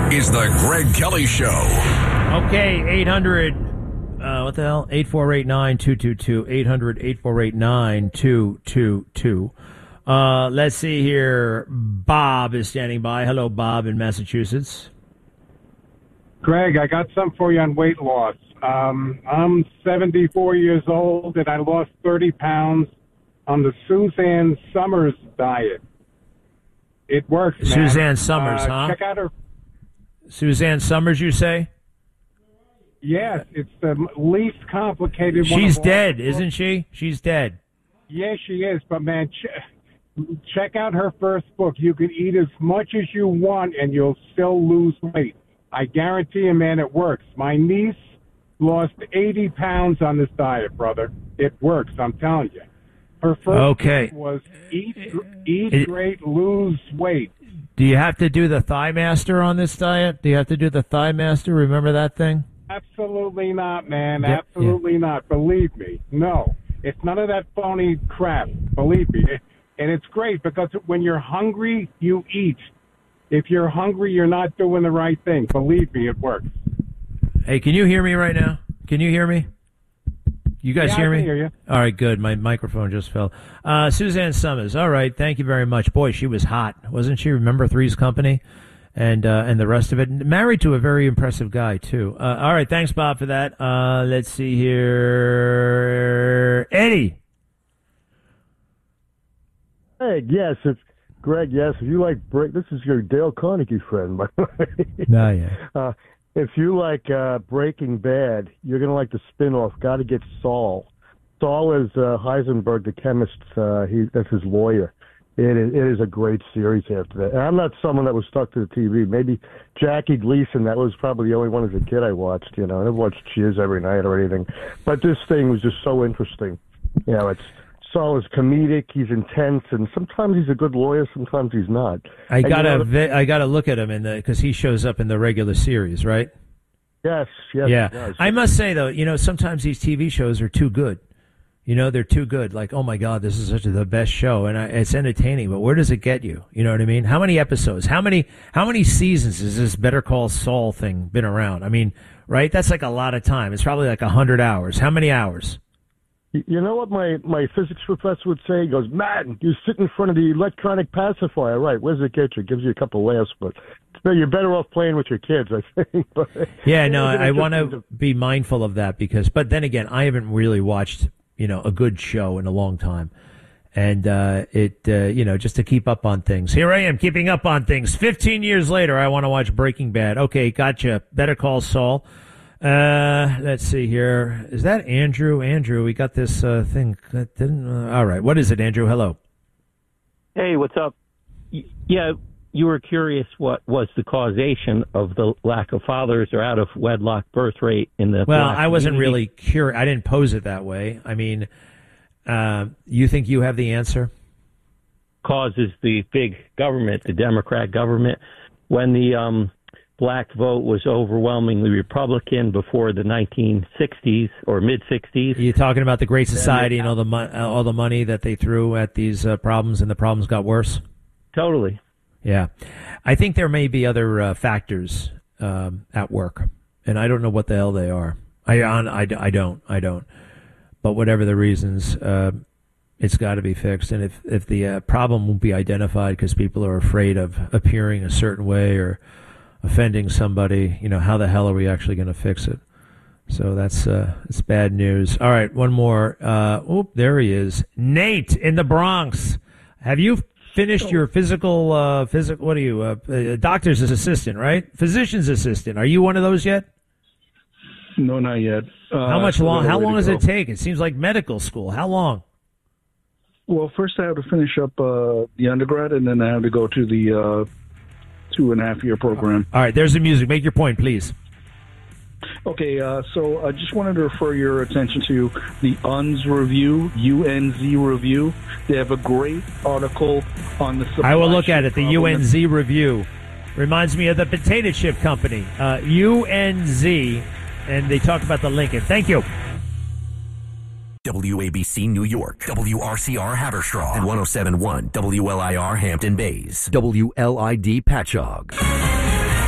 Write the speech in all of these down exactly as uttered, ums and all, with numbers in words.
is the Greg Kelly Show. Okay, eight hundred, uh, what the hell? eight four eight nine two two two. eight hundred, eight four eight nine two two two. Uh, let's see here. Bob is standing by. Hello, Bob in Massachusetts. Greg, I got some for you on weight loss. Um, I'm seventy-four years old, and I lost thirty pounds on the Suzanne Summers diet. It works, man. Suzanne Summers, uh, huh? Check out her. Suzanne Summers, you say? Yes, it's the least complicated one. She's of all. dead, isn't she? She's dead. Yes, she is, but man, ch- check out her first book. You can eat as much as you want, and you'll still lose weight. I guarantee you, man, it works. My niece lost eighty pounds on this diet, brother. It works, I'm telling you. Her first Okay. book was eat, eat It- great, lose weight. Do you have to do the Thigh Master on this diet? Do you have to do the Thigh Master? Remember that thing? Absolutely not, man. Yeah, Absolutely yeah. not. Believe me. No. It's none of that phony crap. Believe me. And it's great because when you're hungry, you eat. If you're hungry, you're not doing the right thing. Believe me, it works. Hey, can you hear me right now? Can you hear me? You guys Yeah, hear I me? can hear you. All right, good. My microphone just fell. Uh, Suzanne Summers. All right, thank you very much. Boy, she was hot, wasn't she? Remember Three's Company, and uh, and the rest of it. Married to a very impressive guy too. Uh, all right, thanks, Bob, for that. Uh, let's see here, Eddie. Hey, yes, it's Greg. Yes, if you like break, this is your Dale Carnegie friend, by the way. No, yeah. Uh, if you like uh, Breaking Bad, you're gonna like the spin-off. Got to get Saul. Saul is uh, Heisenberg, the chemist. Uh, he that's his lawyer. It is, it is a great series after that. And I'm not someone that was stuck to the T V. Maybe Jackie Gleason. That was probably the only one as a kid I watched. You know, I never watched Cheers every night or anything. But this thing was just so interesting. You know, it's. Saul is comedic, he's intense, and sometimes he's a good lawyer, sometimes he's not. I And gotta you know, vi- I gotta look at him in the because he shows up in the regular series, right? Yes, yes, Yeah, he does. I must say though, you know, sometimes these T V shows are too good. You know, they're too good. Like, oh my God, this is such a, the best show, and I, it's entertaining. But where does it get you? You know what I mean? How many episodes? How many? How many seasons has this Better Call Saul thing been around? I mean, right? That's like a lot of time. It's probably like a hundred hours. How many hours? You know what my, my physics professor would say? He goes, man, you sit in front of the electronic pacifier. Right, where's it get you? It gives you a couple laughs, but no, you're better off playing with your kids, I think. But, Yeah, no, I, I want to to be mindful of that because, but then again, I haven't really watched, you know, a good show in a long time. And uh, it, uh, you know, just to keep up on things. Here I am keeping up on things. fifteen years later, I want to watch Breaking Bad. Okay, gotcha. Better Call Saul. Uh, let's see here. Is that Andrew? Andrew, we got this uh, thing. That didn't. Uh, all right. What is it, Andrew? Hello. Hey, what's up? Y- Yeah, you were curious what was the causation of the lack of fathers or out of wedlock birth rate in the Well, black I wasn't community. really curious. I didn't pose it that way. I mean, uh, you think you have the answer? Causes the big government, the Democrat government, when the um, black vote was overwhelmingly Republican before the nineteen sixties or mid sixties. You're talking about the Great Society and all the mo- uh, all the money that they threw at these uh, problems, and the problems got worse. Totally. Yeah, I think there may be other uh, factors um, at work, and I don't know what the hell they are. I on I, I don't I don't. But whatever the reasons, uh, it's got to be fixed. And if if the uh, problem won't be identified because people are afraid of appearing a certain way or offending somebody, you know, how the hell are we actually going to fix it? So that's uh, it's bad news. All right, one more. Uh, oop, there he is, Nate in the Bronx. Have you finished your physical, uh, physical? What are you, uh, uh, doctor's assistant, right? Physician's assistant. Are you one of those yet? No, not yet. Uh, How much still long? got a How way long to does go. it take? It seems like medical school. How long? Well, first I have to finish up uh, the undergrad, and then I have to go to the uh, two and a half year program. All right, there's the music. Make your point, please. Okay, uh, so I just wanted to refer your attention to the U N Z review, U N Z review. They have a great article on the supply I will look at chain it. The problem. U N Z review reminds me of the potato chip company, uh, U N Z, and they talk about the Lincoln. Thank you. W A B C New York, W R C R Haverstraw, and one oh seven point one W L I R Hampton Bays, W L I D Patchogue.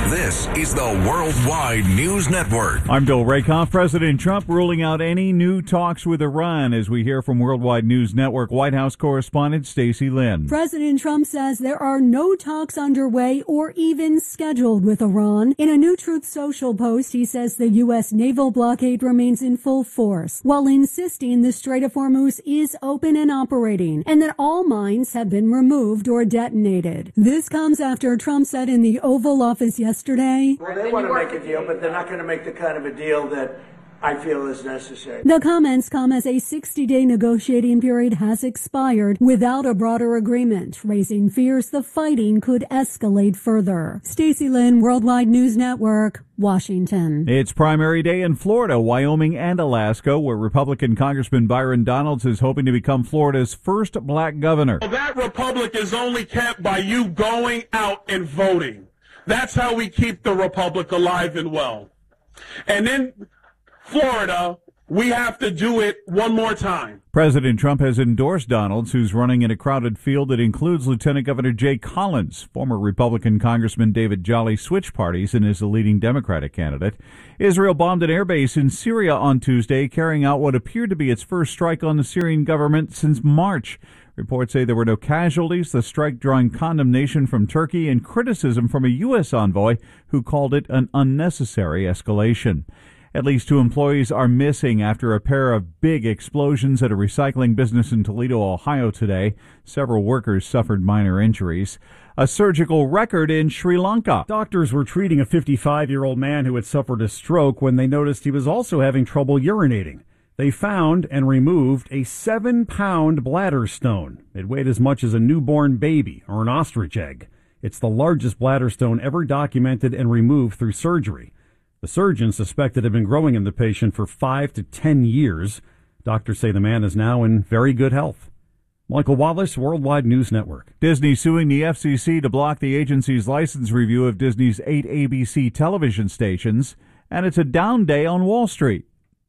This is the Worldwide News Network. I'm Bill Rakoff. President Trump ruling out any new talks with Iran as we hear from Worldwide News Network White House correspondent Stacey Lynn. President Trump says there are no talks underway or even scheduled with Iran. In a new Truth Social post, he says the U S naval blockade remains in full force, while insisting the Strait of Hormuz is open and operating, and that all mines have been removed or detonated. This comes after Trump said in the Oval Office yesterday Yesterday. Well, they want to make a deal, but they're not going to make the kind of a deal that I feel is necessary. The comments come as a sixty-day negotiating period has expired without a broader agreement, raising fears the fighting could escalate further. Stacey Lynn, Worldwide News Network, Washington. It's primary day in Florida, Wyoming, and Alaska, where Republican Congressman Byron Donalds is hoping to become Florida's first black governor. Well, that republic is only kept by you going out and voting. That's how we keep the republic alive and well. And in Florida, we have to do it one more time. President Trump has endorsed Donalds, who's running in a crowded field that includes Lieutenant Governor Jay Collins. Former Republican Congressman David Jolly switched parties and is the leading Democratic candidate. Israel bombed an airbase in Syria on Tuesday, carrying out what appeared to be its first strike on the Syrian government since March. Reports say there were no casualties, the strike drawing condemnation from Turkey and criticism from a U S envoy who called it an unnecessary escalation. At least two employees are missing after a pair of big explosions at a recycling business in Toledo, Ohio today. Several workers suffered minor injuries. A surgical record in Sri Lanka. Doctors were treating a fifty-five-year-old man who had suffered a stroke when they noticed he was also having trouble urinating. They found and removed a seven-pound bladder stone. It weighed as much as a newborn baby or an ostrich egg. It's the largest bladder stone ever documented and removed through surgery. The surgeons suspect it had been growing in the patient for five to ten years. Doctors say the man is now in very good health. Michael Wallace, Worldwide News Network. Disney suing the F C C to block the agency's license review of Disney's eight A B C television stations, and it's a down day on Wall Street.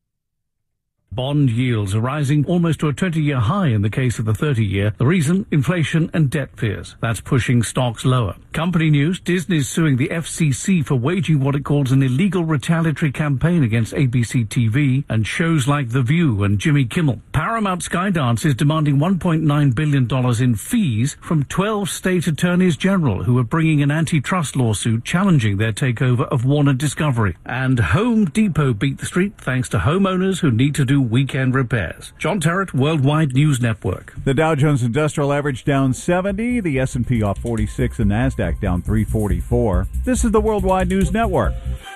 Bond yields are rising almost to a twenty-year high in the case of the thirty-year. The reason? Inflation and debt fears. That's pushing stocks lower. Company news, Disney's suing the F C C for waging what it calls an illegal retaliatory campaign against A B C T V and shows like The View and Jimmy Kimmel. Paramount Skydance is demanding one point nine billion dollars in fees from twelve state attorneys general who are bringing an antitrust lawsuit challenging their takeover of Warner Discovery. And Home Depot beat the street thanks to homeowners who need to do weekend repairs. John Terrett, Worldwide News Network. The Dow Jones Industrial Average down seventy, the S and P off forty-six, and NASDAQ down three forty-four. This is the Worldwide News Network.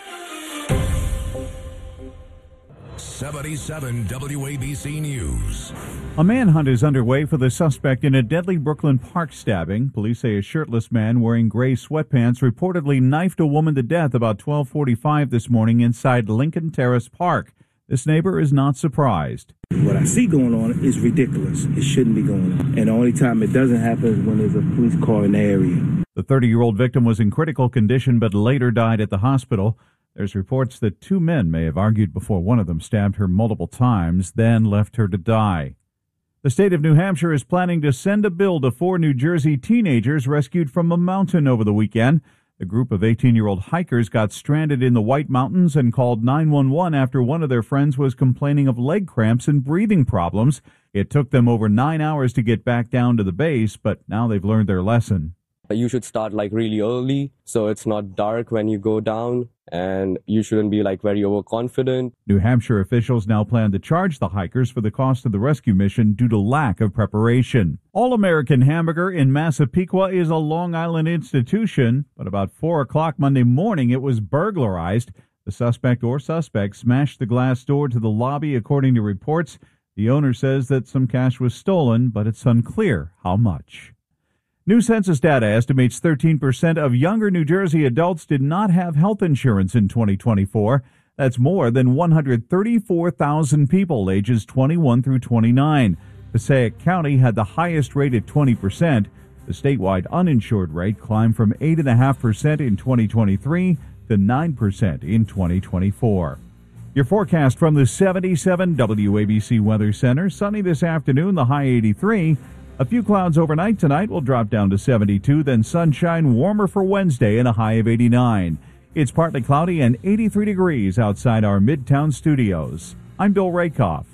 seventy-seven W A B C News. A manhunt is underway for the suspect in a deadly Brooklyn Park stabbing. Police say a shirtless man wearing gray sweatpants reportedly knifed a woman to death about twelve forty-five this morning inside Lincoln Terrace Park. This neighbor is not surprised. What I see going on is ridiculous. It shouldn't be going on. And the only time it doesn't happen is when there's a police car in the area. The thirty-year-old victim was in critical condition but later died at the hospital. There's reports that two men may have argued before one of them stabbed her multiple times, then left her to die. The state of New Hampshire is planning to send a bill to four New Jersey teenagers rescued from a mountain over the weekend. A group of eighteen-year-old hikers got stranded in the White Mountains and called nine one one after one of their friends was complaining of leg cramps and breathing problems. It took them over nine hours to get back down to the base, but now they've learned their lesson. You should start like really early so it's not dark when you go down, and you shouldn't be like very overconfident. New Hampshire officials now plan to charge the hikers for the cost of the rescue mission due to lack of preparation. All-American Hamburger in Massapequa is a Long Island institution, but about four o'clock Monday morning it was burglarized. The suspect or suspects smashed the glass door to the lobby, according to reports. The owner says that some cash was stolen, but it's unclear how much. New census data estimates thirteen percent of younger New Jersey adults did not have health insurance in twenty twenty-four. That's more than one hundred thirty-four thousand people ages twenty-one through twenty-nine. Passaic County had the highest rate at twenty percent. The statewide uninsured rate climbed from eight point five percent in twenty twenty-three to nine percent in twenty twenty-four. Your forecast from the seventy-seven W A B C Weather Center. Sunny this afternoon, the high eighty-three. A few clouds overnight tonight will drop down to seventy-two, then sunshine, warmer for Wednesday and a high of eighty-nine. It's partly cloudy and eighty-three degrees outside our Midtown studios. I'm Bill Rakoff.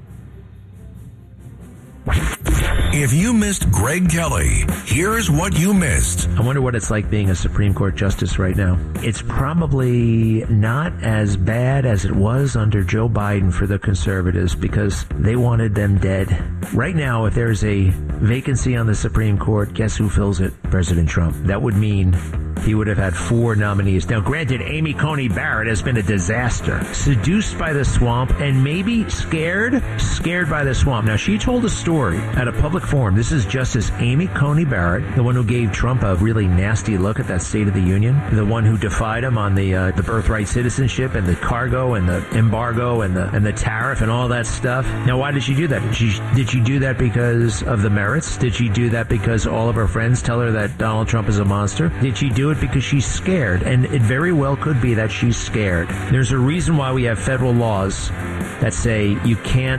If you missed Greg Kelly, here's what you missed. I wonder what it's like being a Supreme Court justice right now. It's probably not as bad as it was under Joe Biden for the conservatives because they wanted them dead. Right now, if there's a vacancy on the Supreme Court, guess who fills it? President Trump. That would mean he would have had four nominees. Now, granted, Amy Coney Barrett has been a disaster. Seduced by the swamp and maybe scared, scared by the swamp. Now, she told a story at a public forum. This is Justice Amy Coney Barrett, the one who gave Trump a really nasty look at that State of the Union, the one who defied him on the uh, the birthright citizenship and the cargo and the embargo and the and the tariff and all that stuff. Now, why did she do that? Did she, did she do that because of the merits? Did she do that because all of her friends tell her that Donald Trump is a monster? Did she do it because she's scared? And it very well could be that she's scared. There's a reason why we have federal laws that say you can't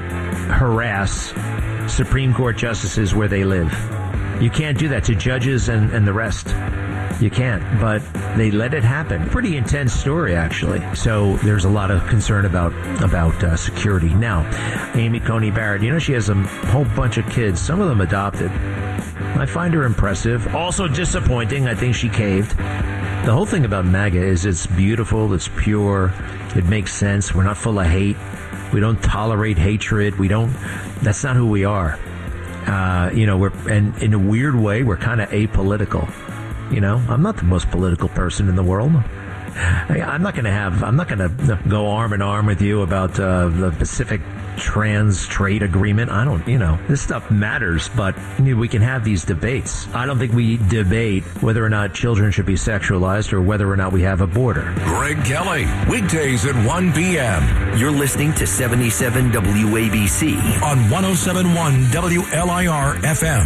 harass Supreme Court justices where they live. You can't do that to judges and, and the rest. You can't, but they let it happen. Pretty intense story, actually. So there's a lot of concern about about uh, security. Now, Amy Coney Barrett, you know, she has a whole bunch of kids, some of them adopted. I find her impressive. Also disappointing. I think she caved. The whole thing about MAGA is it's beautiful, it's pure, it makes sense. We're not full of hate. We don't tolerate hatred. We don't, that's not who we are. Uh, you know, we're, and in a weird way, we're kind of apolitical. You know, I'm not the most political person in the world. I, I'm not going to have, I'm not going to go arm in arm with you about uh, the Pacific Trans Trade Agreement. I don't, you know, this stuff matters, but you know, we can have these debates. I don't think we debate whether or not children should be sexualized or whether or not we have a border. Greg Kelly, weekdays at one p.m. You're listening to seventy-seven W A B C on one oh seven point one W L I R F M.